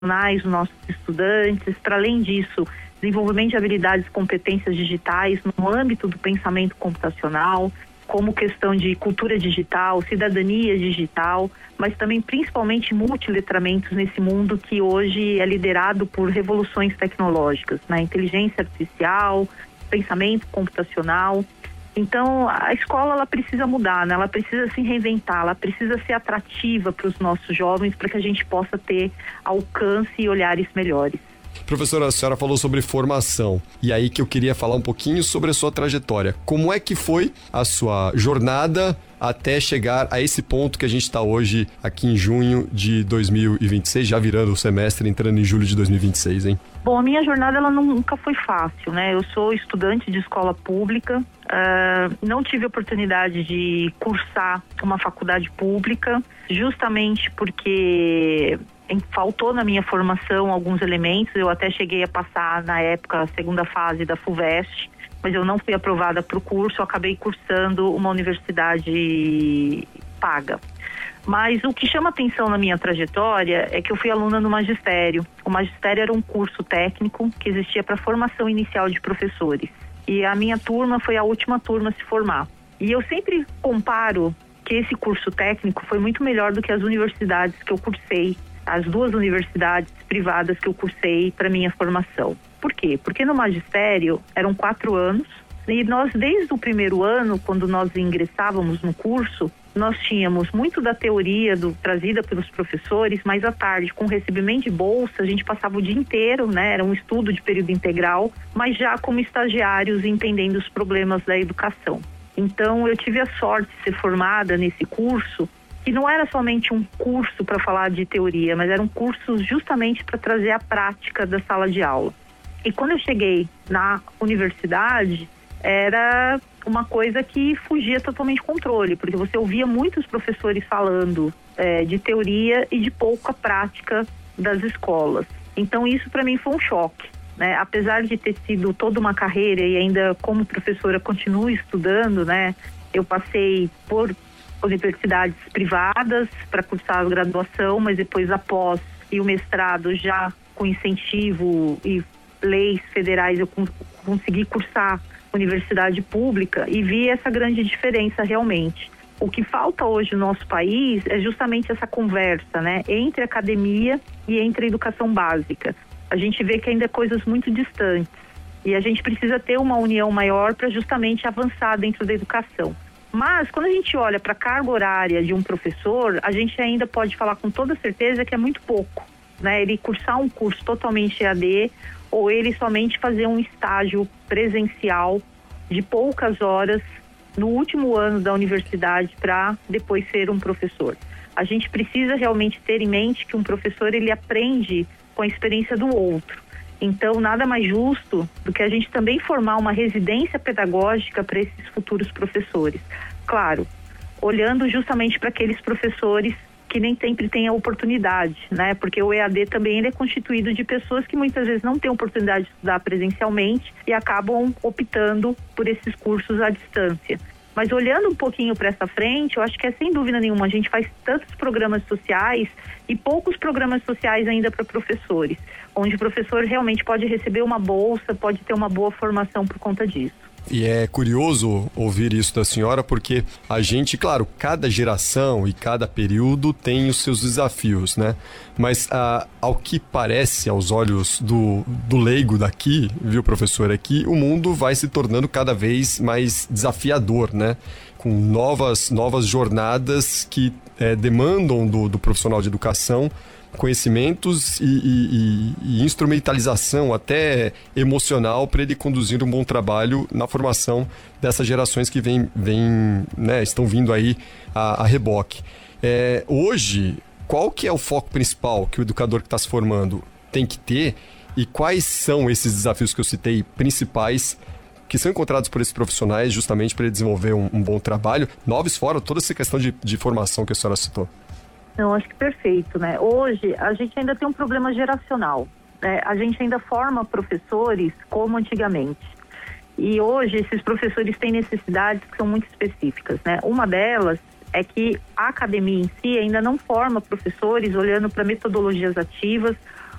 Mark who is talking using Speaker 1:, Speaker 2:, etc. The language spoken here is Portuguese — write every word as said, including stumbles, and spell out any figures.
Speaker 1: os nossos estudantes. Para além disso, desenvolvimento de habilidades e competências digitais no âmbito do pensamento computacional, como questão de cultura digital, cidadania digital, mas também principalmente multiletramentos nesse mundo que hoje é liderado por revoluções tecnológicas, né? Inteligência artificial, pensamento computacional. Então, a escola ela precisa mudar, né? Ela precisa se reinventar, ela precisa ser atrativa para os nossos jovens para que a gente possa ter alcance e olhares melhores.
Speaker 2: Professora, a senhora falou sobre formação, e aí que eu queria falar um pouquinho sobre a sua trajetória. Como é que foi a sua jornada até chegar a esse ponto que a gente está hoje, aqui em junho de dois mil e vinte e seis, já virando o semestre, entrando em julho de dois mil e vinte e seis, hein?
Speaker 1: Bom, a minha jornada ela nunca foi fácil, né? Eu sou estudante de escola pública, uh, não tive oportunidade de cursar uma faculdade pública, justamente porque faltou na minha formação alguns elementos. Eu até cheguei a passar, na época, a segunda fase da FUVEST, mas eu não fui aprovada para o curso, eu acabei cursando uma universidade paga. Mas o que chama atenção na minha trajetória é que eu fui aluna no magistério. O magistério era um curso técnico que existia para formação inicial de professores. E a minha turma foi a última turma a se formar. E eu sempre comparo que esse curso técnico foi muito melhor do que as universidades que eu cursei, as duas universidades privadas que eu cursei para minha formação. Por quê? Porque no magistério eram quatro anos e nós, desde o primeiro ano, quando nós ingressávamos no curso, nós tínhamos muito da teoria do, trazida pelos professores, mas à tarde, com recebimento de bolsa, a gente passava o dia inteiro, né? Era um estudo de período integral, mas já como estagiários entendendo os problemas da educação. Então, eu tive a sorte de ser formada nesse curso, que não era somente um curso para falar de teoria, mas era um curso justamente para trazer a prática da sala de aula. E quando eu cheguei na universidade, era uma coisa que fugia totalmente do controle, porque você ouvia muitos professores falando é, de teoria e de pouca prática das escolas. Então isso para mim foi um choque, né? Apesar de ter sido toda uma carreira e ainda como professora continuo estudando, né? Eu passei por universidades privadas para cursar a graduação, mas depois a pós e o mestrado já com incentivo e leis federais eu consegui cursar universidade pública e vi essa grande diferença realmente. O que falta hoje no nosso país é justamente essa conversa, né, entre a academia e entre a educação básica. A gente vê que ainda é coisas muito distantes e a gente precisa ter uma união maior para justamente avançar dentro da educação. Mas quando a gente olha para a carga horária de um professor, a gente ainda pode falar com toda certeza que é muito pouco, né? Ele cursar um curso totalmente E A D ou ele somente fazer um estágio presencial de poucas horas no último ano da universidade para depois ser um professor. A gente precisa realmente ter em mente que um professor ele aprende com a experiência do outro. Então, nada mais justo do que a gente também formar uma residência pedagógica para esses futuros professores. Claro, olhando justamente para aqueles professores que nem sempre têm a oportunidade, né? Porque o E A D também ele é constituído de pessoas que muitas vezes não têm oportunidade de estudar presencialmente e acabam optando por esses cursos à distância. Mas olhando um pouquinho para essa frente, eu acho que é sem dúvida nenhuma, a gente faz tantos programas sociais e poucos programas sociais ainda para professores, onde o professor realmente pode receber uma bolsa, pode ter uma boa formação por conta disso.
Speaker 2: E é curioso ouvir isso da senhora, porque a gente, claro, cada geração e cada período tem os seus desafios, né? Mas ah, ao que parece, aos olhos do, do leigo daqui, viu, professor, é que o mundo vai se tornando cada vez mais desafiador, né? Com novas, novas jornadas que é, demandam do, do profissional de educação conhecimentos e, e, e instrumentalização até emocional para ele conduzir um bom trabalho na formação dessas gerações que vem, vem, né, estão vindo aí a, a reboque. É, hoje, qual que é o foco principal que o educador que está se formando tem que ter e quais são esses desafios que eu citei principais que são encontrados por esses profissionais justamente para ele desenvolver um, um bom trabalho, novos fora toda essa questão de, de formação que a senhora citou?
Speaker 1: Não, acho que perfeito, né? Hoje a gente ainda tem um problema geracional, né? A gente ainda forma professores como antigamente. E hoje esses professores têm necessidades que são muito específicas, né? Uma delas é que a academia em si ainda não forma professores olhando para metodologias ativas